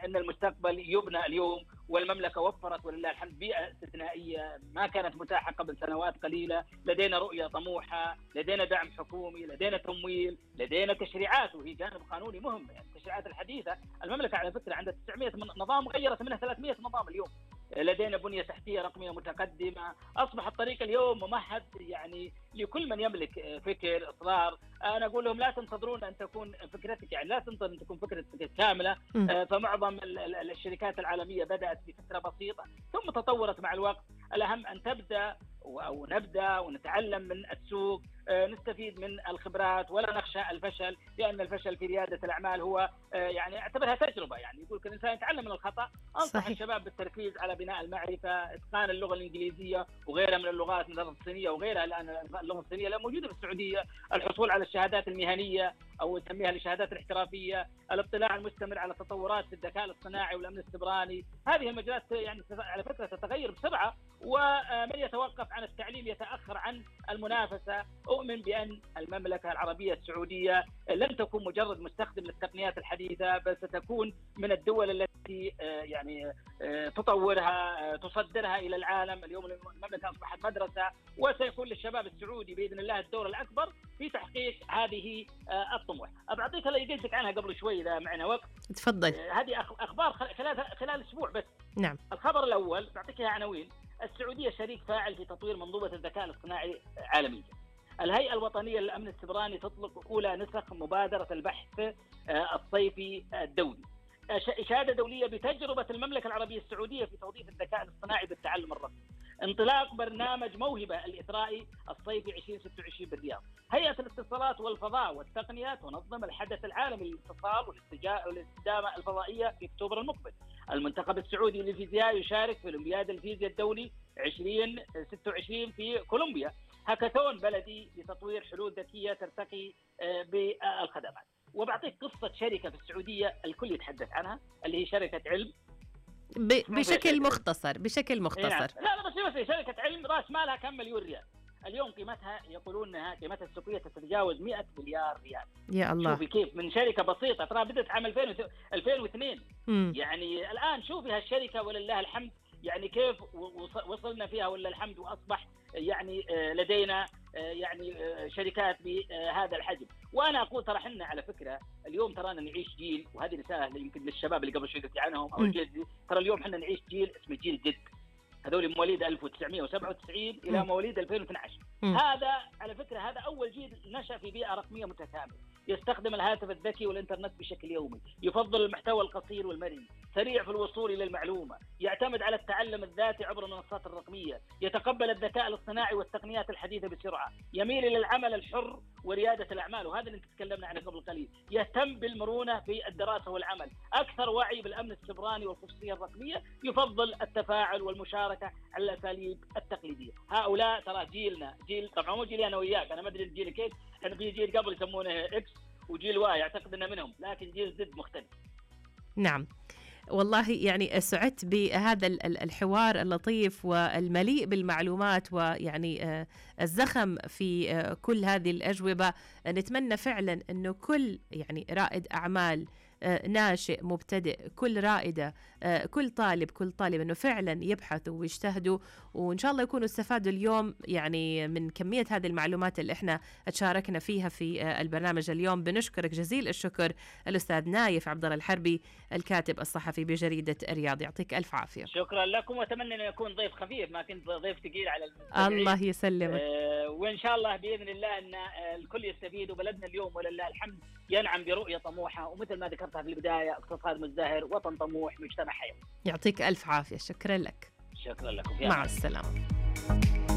أن المستقبل يبنى اليوم، والمملكة وفرت ولله الحمد بيئة استثنائية ما كانت متاحة قبل سنوات قليلة. لدينا رؤية طموحة، لدينا دعم حكومي، لدينا تمويل، لدينا تشريعات، وهي جانب قانوني مهم. يعني التشريعات الحديثة، المملكة على فكرة عندها 900 نظام، غيرت منها 300 نظام اليوم. لدينا بنية تحتية رقمية متقدمة، أصبح الطريق اليوم ممهد يعني لكل من يملك فكر إصرار. أنا أقول لهم لا تنتظرون أن تكون فكرتك، يعني لا تنتظر أن تكون فكرتك كاملة. فمعظم الشركات العالمية بدأت بفكرة بسيطة ثم تطورت مع الوقت. الأهم أن تبدأ أو نبدأ ونتعلم من السوق، نستفيد من الخبرات ولا نخشى الفشل، لأن الفشل في ريادة الأعمال هو يعني اعتبرها تجربة. يعني يقول كل إنسان يتعلم من الخطأ. أنصح الشباب بالتركيز على بناء المعرفة، إتقان اللغة الإنجليزية وغيرها من اللغات، من اللغة الصينية وغيرها. الآن اللغة الصينية لا موجودة في السعودية. الحصول على الشهادات المهنية أو نسميها الشهادات الاحترافية، الاطلاع المستمر على تطورات في الذكاء الاصطناعي والأمن السيبراني. هذه المجالات يعني على فكرة تتغير بسرعة، ومن يتوقف عن التعليم يتأخر عن المنافسة. أؤمن بأن المملكة العربية السعودية لن تكون مجرد مستخدم للتقنيات الحديثة، بل ستكون من الدول التي يعني تطورها، تصدرها إلى العالم. اليوم المملكة أصبحت مدرسة، وسيكون للشباب السعودي بإذن الله الدور الأكبر في تحقيق هذه الطموح. أبعطيك اللي قلت لك عنها قبل شوي إذا معنا وقت. تفضل. هذه أخبار خلال أسبوع بس. نعم. الخبر الأول بعطيك عناوين. السعودية شريك فاعل في تطوير منظومة الذكاء الاصطناعي عالميا. الهيئة الوطنية للأمن السيبراني تطلق أولى نسخ مبادرة البحث الصيفي الدولي. إشادة دولية بتجربة المملكة العربية السعودية في توظيف الذكاء الاصطناعي بالتعلم الرقمي. انطلاق برنامج موهبة الإثرائي الصيفي 2026 بالرياض. هيئة الاتصالات والفضاء والتقنية تنظم الحدث العالمي للاتصال والاستدامة الفضائية في أكتوبر المقبل. المنتخب السعودي للفيزياء يشارك في أولمبياد الفيزياء الدولي 2026 في كولومبيا. هاكاثون بلدي لتطوير حلول ذكية ترتقي بالخدمات. وبعطيك قصة شركة في السعودية الكل يتحدث عنها، اللي هي شركة علم. بشكل مختصر. لا بس شركة علم راس مالها كم مليون ريال. اليوم قيمتها يقولون انها قيمتها السوقيه تتجاوز 100 مليار ريال. يا الله. شوفي كيف من شركه بسيطه، ترى بدات عام 2002. يعني الان شوفي هالشركه ولله الحمد، يعني كيف وصلنا فيها ولله الحمد، واصبح يعني لدينا يعني شركات بهذا الحجم. وانا اقول ترى احنا على فكره اليوم ترانا نعيش جيل، وهذه رساله يمكن للشباب اللي قبل شوي قلت عنهم او الجيل. ترى اليوم احنا نعيش جيل اسمه جيل جد. هذول مواليد 1997 الى مواليد 2012. هذا على فكره هذا اول جيل نشأ في بيئه رقميه متكامله، يستخدم الهاتف الذكي والإنترنت بشكل يومي، يفضل المحتوى القصير والمرن، سريع في الوصول إلى المعلومة، يعتمد على التعلم الذاتي عبر المنصات الرقمية، يتقبل الذكاء الاصطناعي والتقنيات الحديثة بسرعة، يميل إلى العمل الحر وريادة الأعمال، وهذا اللي تكلمنا عنه قبل قليل، يهتم بالمرونة في الدراسة والعمل، أكثر وعي بالأمن السيبراني والخصوصية الرقمية، يفضل التفاعل والمشاركة على الأساليب التقليدية. هؤلاء ترى جيلنا، جيل طبعا مو جيلي أنا وياك، أنا ما أدري الجيل كيف، كان في جيل قبل يسمونه إكس وجيل واي، أعتقد أنه منهم، لكن جيل زد مختلف. نعم والله يعني سعدت بهذا الحوار اللطيف والمليء بالمعلومات، ويعني الزخم في كل هذه الأجوبة. نتمنى فعلا أنه كل يعني رائد أعمال ناشئ مبتدئ، كل رائدة، كل طالب أنه فعلا يبحثوا ويجتهدوا، وإن شاء الله يكونوا استفادوا اليوم يعني من كمية هذه المعلومات اللي احنا تشاركنا فيها في البرنامج اليوم. بنشكرك جزيل الشكر الأستاذ نايف عبد الله الحربي، الكاتب الصحفي بجريدة الرياض. يعطيك ألف عافية. شكرا لكم، وأتمنى أن يكون ضيف خفيف، ما كنت ضيف ثقيل على الله يسلمك. وإن شاء الله بإذن الله أن الكل يستفيد، وبلدنا اليوم ولله الحمد ينعم برؤية طموحة، ومثل ما ذكرتها في البداية اقتصاد مزدهر، وطن طموح، مجتمع حيوي. يعطيك ألف عافية. شكرا لك. شكرا لكم. مع السلامة.